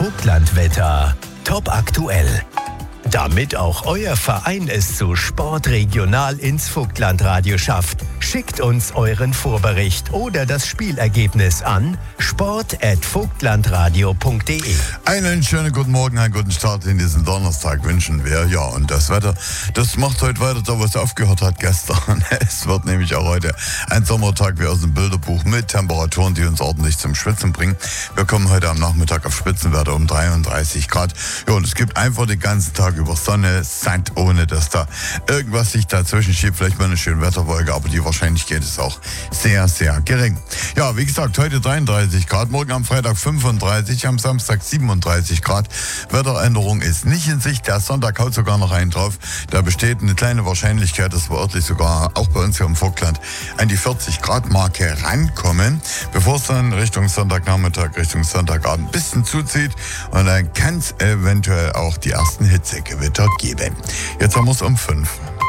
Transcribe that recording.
Vogtlandwetter. Top aktuell. Damit auch euer Verein es zu Sport regional ins Vogtlandradio schafft, schickt uns euren Vorbericht oder das Spielergebnis an sport@vogtlandradio.de. Einen schönen guten Morgen, einen guten Start in diesen Donnerstag wünschen wir. Ja, und das Wetter, das macht heute weiter da, wo es aufgehört hat gestern. Es wird nämlich auch heute ein Sommertag wie aus dem Bilderbuch mit Temperaturen, die uns ordentlich zum Schwitzen bringen. Wir kommen heute am Nachmittag auf Spitzenwerte um 33 Grad. Ja, und es gibt einfach den ganzen Tag über Sonne, Sand, ohne dass da irgendwas sich dazwischen schiebt. Vielleicht mal eine schöne Wetterwolke, aber die Wahrscheinlichkeit ist auch sehr, sehr gering. Ja, wie gesagt, heute 33 Grad, morgen am Freitag 35, am Samstag 37 Grad. Wetteränderung ist nicht in Sicht. Der Sonntag haut sogar noch einen drauf. Da besteht eine kleine Wahrscheinlichkeit, dass wir örtlich sogar auch bei uns hier im Vogtland an die 40 Grad Marke rankommen, bevor es dann Richtung Sonntagnachmittag, Richtung Sonntagabend ein bisschen zuzieht. Und dann kann es eventuell auch die ersten Hitzegewitter geben. Jetzt haben wir es um 5.